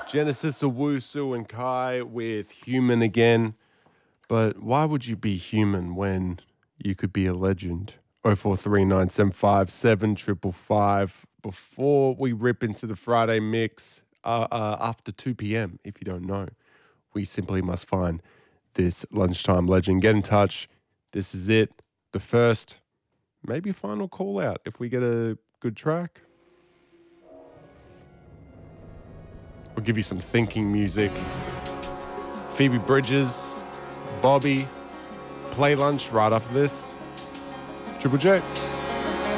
Genesis Owusu and Kai with Human again. But why would you be human when you could be a legend? 0439757555. Before we rip into the Friday mix, after 2 p.m., if you don't know, we simply must find this lunchtime legend. Get in touch. This is it. The first, maybe final call out if we get a good track. We'll give you some thinking music. Phoebe Bridges, Bobby, Play Lunch right after this. Triple J.